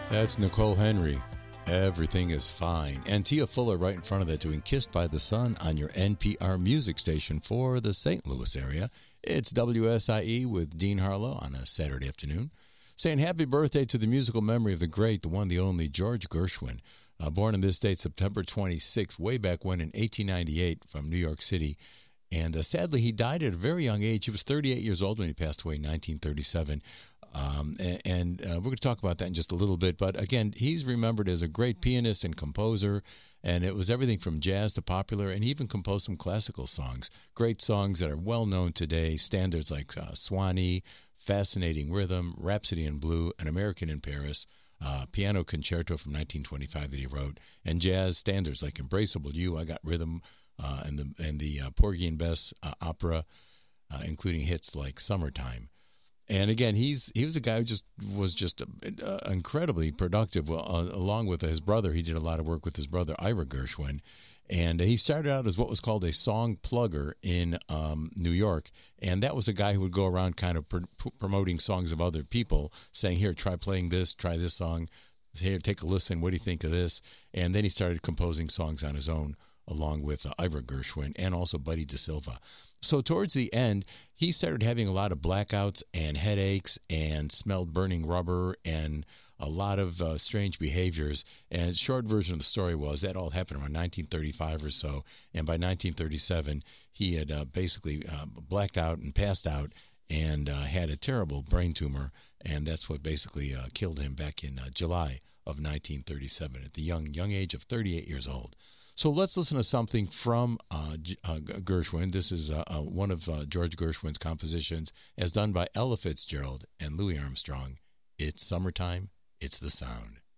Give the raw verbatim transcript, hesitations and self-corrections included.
That's Nicole Henry. Everything is fine. And Tia Fuller right in front of that doing Kissed by the Sun on your N P R music station for the Saint Louis area. It's W S I E with Dean Harlow on a Saturday afternoon. Saying happy birthday to the musical memory of the great, the one, the only, George Gershwin. Uh, born on this date, September twenty-sixth, way back when in eighteen ninety-eight from New York City. And uh, sadly, he died at a very young age. He was thirty-eight years old when he passed away in nineteen thirty-seven. Um, and and uh, we're going to talk about that in just a little bit. But again, he's remembered as a great pianist and composer, and it was everything from jazz to popular, and he even composed some classical songs. Great songs that are well known today, standards like uh, Swanee, Fascinating Rhythm, Rhapsody in Blue, An American in Paris, uh, Piano Concerto from nineteen twenty-five that he wrote, and jazz standards like Embraceable You, I Got Rhythm, uh, and the and the uh, Porgy and Bess uh, opera, uh, including hits like Summertime. And again, he's he was a guy who just was just uh, incredibly productive. Well, uh, along with his brother, he did a lot of work with his brother Ira Gershwin, and he started out as what was called a song plugger in um, New York. And that was a guy who would go around kind of pr- promoting songs of other people, saying, "Here, try playing this, try this song. Here, take a listen. What do you think of this?" And then he started composing songs on his own, along with uh, Ira Gershwin and also Buddy DeSilva. So towards the end, he started having a lot of blackouts and headaches and smelled burning rubber and a lot of uh, strange behaviors. And short version of the story was that all happened around nineteen thirty-five or so. And by nineteen thirty-seven, he had uh, basically uh, blacked out and passed out and uh, had a terrible brain tumor. And that's what basically uh, killed him back in uh, July of nineteen thirty-seven at the young, young age of thirty-eight years old. So let's listen to something from uh, uh, Gershwin. This is uh, uh, one of uh, George Gershwin's compositions as done by Ella Fitzgerald and Louis Armstrong. It's Summertime, It's the Sound.